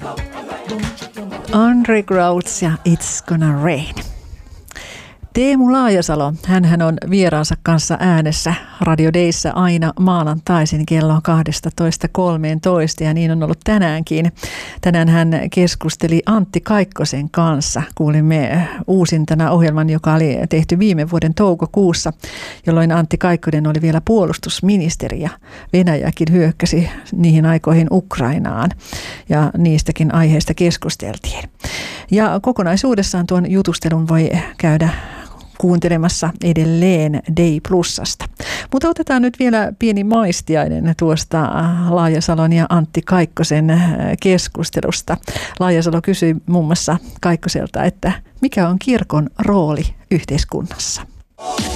Andre Grouts ja It's Gonna Rain. Teemu Laajasalo, hänhän on vieraansa kanssa äänessä Radio Dayssä aina maanantaisin kello 12.13 ja niin on ollut tänäänkin. Tänään hän keskusteli Antti Kaikkosen kanssa. Kuulimme uusintana ohjelman, joka oli tehty viime vuoden toukokuussa, jolloin Antti Kaikkonen oli vielä puolustusministeri ja Venäjäkin hyökkäsi niihin aikoihin Ukrainaan ja niistäkin aiheista keskusteltiin. Ja kokonaisuudessaan tuon jutustelun voi käydä kuuntelemassa edelleen Day Plusasta. Mutta otetaan nyt vielä pieni maistiainen tuosta Laajasalon ja Antti Kaikkosen keskustelusta. Laajasalo kysyi muun muassa Kaikkoselta, että mikä on kirkon rooli yhteiskunnassa?